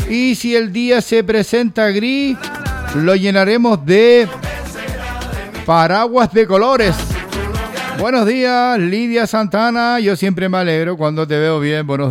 Y si el día se presenta gris, lo llenaremos de paraguas de colores. Buenos días, Lidia Santana. Yo siempre me alegro cuando te veo bien. Buenos